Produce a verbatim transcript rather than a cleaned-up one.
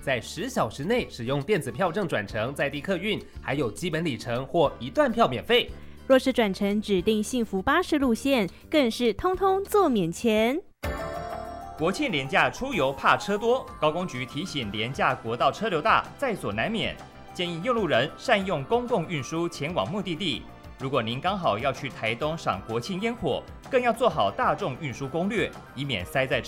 在十小时内使用电子票证转乘在地客运，还有基本里程或一段票免费。 若是转乘指定幸福巴士路线，更是通通坐免钱。 国庆连假出游怕车多，高公局提醒连假国道车流大，在所难免，建议用路人善用公共运输前往目的地。如果您刚好要去台东赏国庆烟火，更要做好大众运输攻略，以免塞在